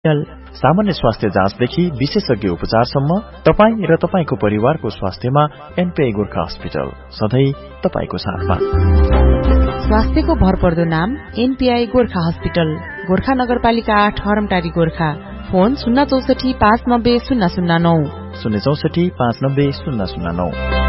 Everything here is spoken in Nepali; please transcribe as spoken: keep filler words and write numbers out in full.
सामान्य स्वास्थ्य जाँचदेखि विशेषज्ञ उपचारसम्म तपाई र तपाईको परिवारको स्वास्थ्यमा एनपीआई गोर्खा हस्पिटल सधैं तपाईको साथमा। स्वास्थ्यको भरपर्दो नाम एनपीआई गोर्खा हस्पिटल, गोर्खा नगरपालिका आठ हरमटारी गोर्खा। फोन शून्य चौसठी पाँच नब्बे शून्य शून्य नौ शून्य चौसठी पाँच नब्बे शून्य शून्य नौ।